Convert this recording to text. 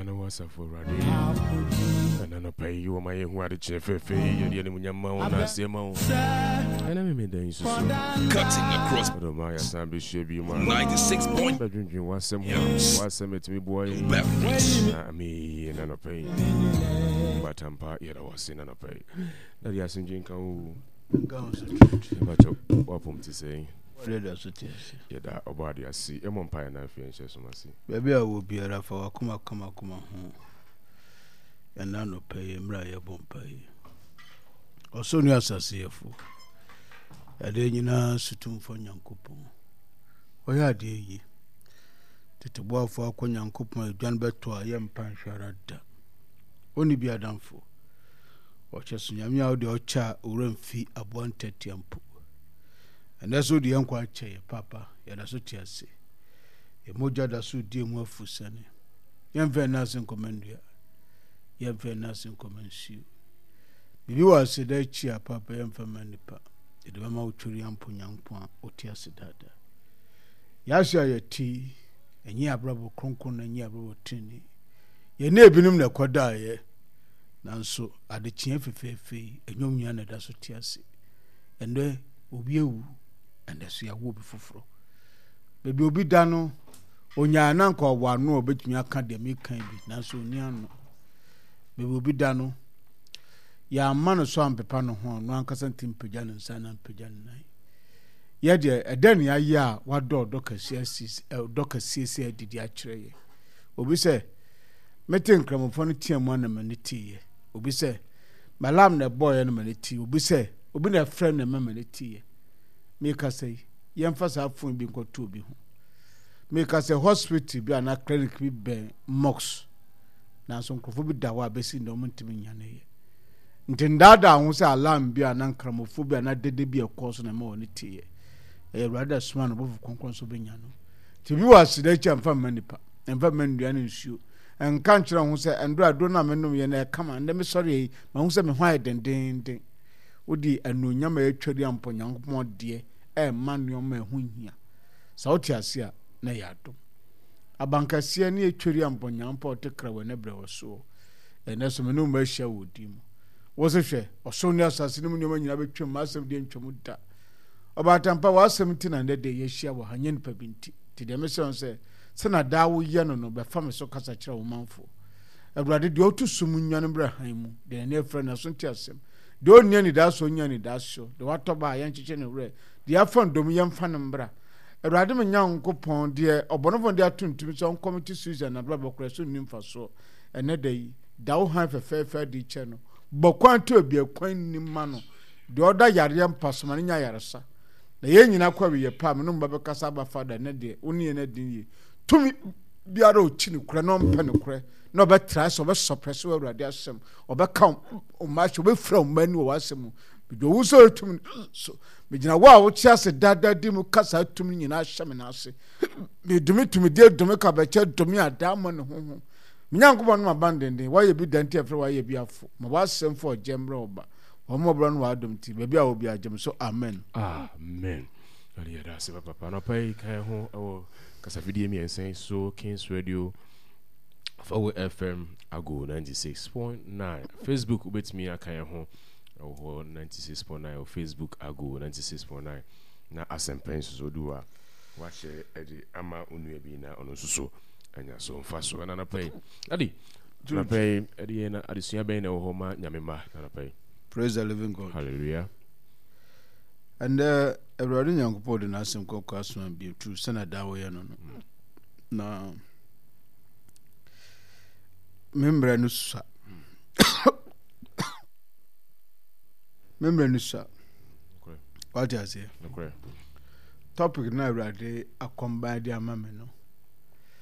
Pano was a for radio. And then I pay you my who had a chef, and I see a mount. And I made the Cutting across the Maya Sambi Shabby 96 point. But drinking was some to me, boy. I mean, and I pay. But I'm part yet I was in and I pay. That yes, and drink. But what to say? Yeah, that about I see. I'm on pie and I feel so much. Baby, I will be a for come home. And now no pay, Mraya won't pay. Or soon as I see a fool. A day you know, sutum for young couple. Why are ye? The war for a young couple, John Beto, a young pan sharada. Only be a damn fool. Or just Yamia, the ocha, or fee a 130 and poo. And that's what the young quite chair, Papa, yet as what you say. A moja da so dear more fusani. Young Venas and Commandia. Young Venas and Commensu. You are said that cheer, Papa, and for Manipa. The Mama Churian Punyang Point, Otia Sedada. Yasha your tea, and ye are bravo cronkon and ye are bravo tinny. Ye never been the quadaye. Nanso, at the chief fee, and young yana that's what you say. And there will be you. And as you will be for baby will be done. Onya nanko wa no obetumi aka de me kan bi na so nia no baby will be done. Ya man so ampepa no ho no ankasa ntimpagya no nsa na mpagya no nan ye de eden ya ye a wado dokasi didi a kire ye obi se metin kramofo no tiamu na maniti ye obi se malam na boy na maniti obi se obi na friend na maniti ye make us say yemfasa afun bi nkoto bi ho make us say hospital bi ana clinic bi ben mox na so nkrofo bi dawa besi ndo mntimi nyane ye ntindada ho say alarm bi ana nkramofo bi ana dede bi ekoso na ma woni tie e brother sman no bofu konkon so be nyano ti bi wasida cha mfa manipa mfa mandua ne nsuo enka nkyere ho say endura do na menum ye na e kama ndem sorry ma ho say me ho ayedenden odi anonyama etwari amponyankopon de manuoma ehunhia sauti asia na yado abankasia ne etwari amponyampo tekra wene brewoso eneso menum ma hia wodim wo se hwe osoni asase ne munoma nyina betwem masem de ntwem da obatampa wasem ti na de ye hia wo hanye npa binti ti de meson se na dawo ye no be fam so kasa kira wo manfo awurade de otu sum nwan bra han mu de ne frɛ na so nti asem de onye ni da so nya ni da so de watoba ya nchiche ne wure de afan dom yem fa ne mbra awurade me nyankopon de obonofon de atuntum so committee suicide na bra bokra so nimfa so ene de da wo han fefe de che no bokwan to obi akwan nimma no de oda yare mpasoma nya yaresa na ye nyina kwa we ye pa me no mba bekasa ba fada ne de oni ne din yi tumi biara ochi ne kura no mpa ne kura no be try so be suppress we awurade asem obeka o match we from mani wo asem bido wo so tumi so me gina wa wo chi ase dada di mu kasa tumi nyina hyem na ase me dumi tumi de dumi ka be che dumi adama ne ho me nyankopon no abandenden wa ye bi dante afre wa ye bi afo ma wa asem for jemre oba wo mo bro no wa adom ti be bia wo bi agem so amen amen ali ada se papa no pai kai ho o kasa video mi ensen so Kings Radio for FM ago 96.9 Facebook ubetimi akan ho o 96.9 o Facebook ago 96.9 na asempen so duwa wa share edi ama onua bi na ono so anya so mfa so na pai adi na pai edi na adisua ben na ho ma nyamema na pai. Praise the living God. Hallelujah. And everybody nyankopon de na asem kokko asoma bi true sana dawo ya no na member no sa member no sa Okay. What you say? Okay. Topic na everybody akomba di amame no